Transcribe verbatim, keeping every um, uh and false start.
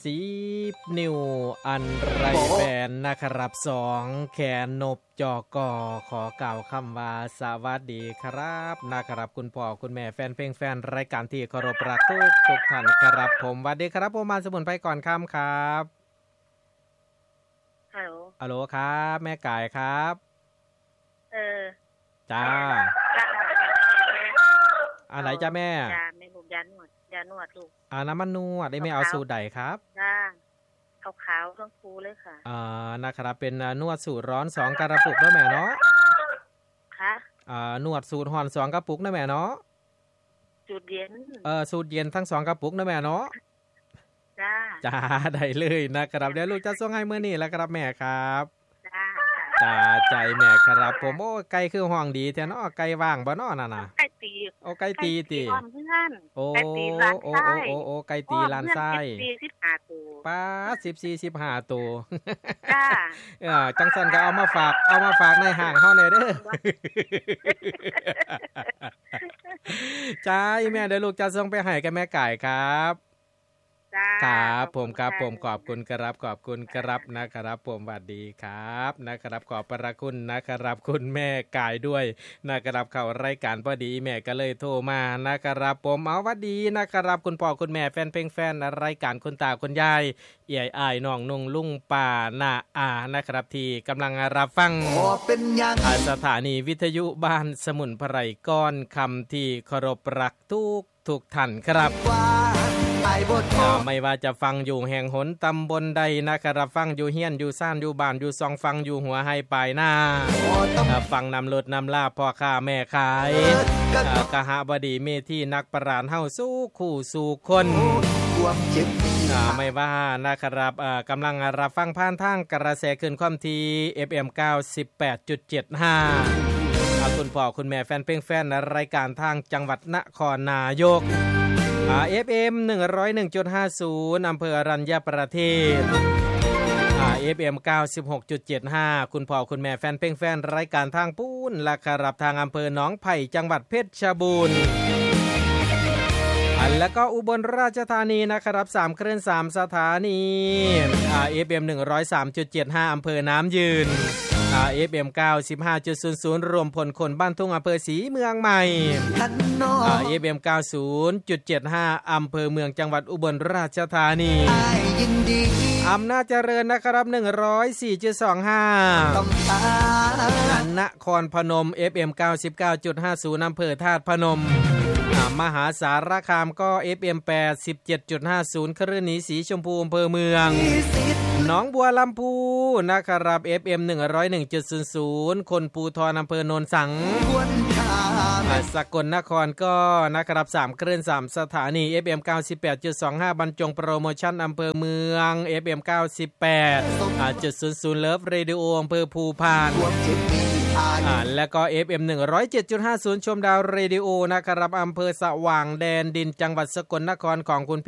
สิบนิ้วอันไรแบนนะครับสองแขนนบจอกอขอกล่าวคำว่าสวัสดีครับนะครับคุณพ่อคุณแม่แฟนเพลงแฟนรายการที่เคารพรักทุกทุกท่านครับผมสวัสดีครับผมมาสมุนไพรก่อนค่ำครับฮัลโหลฮัลโหลครับแม่กายครับเออจ้าอะไรจ้าแม่ยาไม่ลูกยานวดยานวดลูกอ่าน้ำมันนวดได้ไม่เอาสูตรใดครับจ้าขาวๆทั้งฟูเลยค่ะอ่านะครับเป็นนวดสูตรร้อนสองกระปุกด้วยแม่เนาะค่ะอ่านวดสูตรร้อนสองกระปุกนะแม่เนาะสูตรเย็นเออสูตรเย็นทั้งสองกระปุกนะแม่เนาะจ้าจ้าได้เลยนะครับเดี๋ยวลูกจะส่งให้มื้อนี้แล้วครับแม่ครับจ้าจ้าใจแม่ครับผมโอ้ไก่คือห้องดีแท้เนาะไก่ว่างบ่เนาะน่ะน่ะไก่ตีโอ้ไก่ตีติโอ้ไก่ตีร้านไส้โอ้โอ้ไก่ตีร้านไส้สิบห้าตัวป๊าสิบสี่ สิบห้าตัวจ้าเออจังซั่นก็เอามาฝากเอามาฝากในห้างเฮาแน่เด้อจ้าอีแม่เดี๋ยวลูกจะส่งไปให้กับแม่ไก่ครับครับผมครับผมขอบคุณครับขอบคุณครับนะครับผมสวัสดีครับนะครับขอบพระคุณนะครับคุณแม่กายด้วยนะครับเข้ารายการพอดีแม่ก็เลยโทรมานะครับผมเอาสวัสดีนะครับคุณพ่อคุณแม่แฟนเพลงแฟนรายการคุณตาคุณยายเอี่ยอ้ายน้องนุ่งลุงป้าน้าอานะครับที่กำลังรับฟังสถานีวิทยุบ้านสมุนไพรก้อนคำที่เคารพรักทุกทุกท่านครับไม่ว่าจะฟังอยู่แห่งหนตำบลใดนะครับฟังอยู่เฮียนอยู่ซ่านอยู่บ้านอยู่ซองฟังอยู่หัวให้ปลายหน้าฟังนำรถนำลาพ่อค้าแม่ขายกหบดีเมธีนักปราชญ์เฮาสู้คู่สู่คนไม่ว่านะครับกำลังรับฟังผ่านทางกระแสขึ้นความถี่ เอฟ เอ็ม เก้าสิบแปดจุดเจ็ดห้า คุณพ่อคุณแม่แฟนเพลงแฟนรายการทางจังหวัดนครนายกอ่า เอฟ เอ็ม หนึ่งศูนย์หนึ่งจุดห้าศูนย์ อำเภออรัญญประเทศอ่า เอฟ เอ็ม เก้าสิบหกจุดเจ็ดห้า คุณพ่อคุณแม่แฟนเพลงแฟนรายการทางปูนและครับทางอำเภอหนองไผ่จังหวัดเพชรบูรณ์อันแล้วก็อุบลราชธานีนะครับสามคลื่นสามสถานีอ่า เอฟ เอ็ม หนึ่งศูนย์สามจุดเจ็ดห้า อำเภอน้ำยืนอ่า เอฟ เอ็ม เก้าสิบห้าจุดศูนย์ศูนย์ รวมพลคนบ้านทุ่งอำเภอศรีเมืองใหม่อ่า เอฟ เอ็ม เก้าสิบจุดเจ็ดห้า อำเภอเมืองจังหวัดอุบลราชธานีอำนาจเจริญนะครับ หนึ่งศูนย์สี่จุดสองห้านครพนม เอฟ เอ็ม เก้าสิบเก้าจุดห้าศูนย์ อำเภอธาตุพนมมหาสารคามก็ เอฟ เอ็ม แปดสิบเจ็ดจุดห้าศูนย์ คลื่นนี้สีชมพูอำเภอเมืองหนองบัวลำพูนะครับ เอฟ เอ็ม หนึ่งศูนย์หนึ่งจุดศูนย์ศูนย์ คนภูทรอำเภอโนนสังสกลนครก็นะครับสามคลื่นสามสถานี เอฟ เอ็ม เก้าสิบแปดจุดสองห้า บรรจงโปรโมชั่นอำเภอเมือง เอฟ เอ็ม เก้าสิบแปดจุดศูนย์ศูนย์ เลิฟเรดิโออำเภอภูพานอ่าแล้วก็ เอฟ เอ็ม หนึ่งศูนย์เจ็ดจุดห้าศูนย์ ชมดาวเรดิโอนะครับอำเภอสว่างแดนดินจังหวัดสกลนครของคุณ